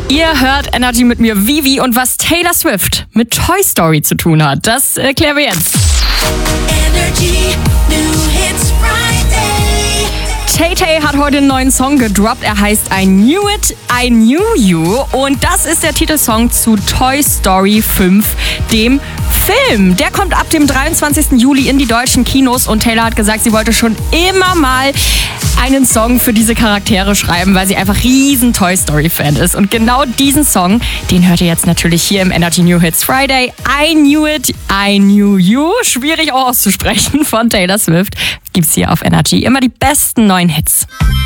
Ihr hört Energy mit mir, Vivi, und was Taylor Swift mit Toy Story zu tun hat, das erklären wir jetzt. Energy New Hits Friday. Tay-Tay hat heute einen neuen Song gedroppt. Er heißt I Knew It, I Knew You. Und das ist der Titelsong zu Toy Story 5, dem Film. Der kommt ab dem 23. Juli in die deutschen Kinos. Und Taylor hat gesagt, sie wollte schon immer mal einen Song für diese Charaktere schreiben, weil sie einfach riesen Toy Story Fan ist. Und genau diesen Song, den hört ihr jetzt natürlich hier im Energy New Hits Friday. I Knew It, I Knew You. Schwierig auch auszusprechen von Taylor Swift. Gibt's hier auf Energy immer die besten neuen Hits.